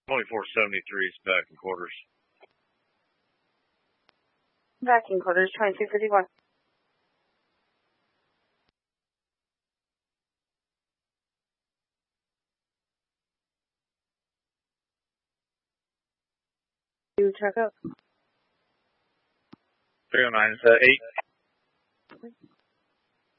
2473 is back in quarters. Back in quarters, 2251. You check up. 309 is 8.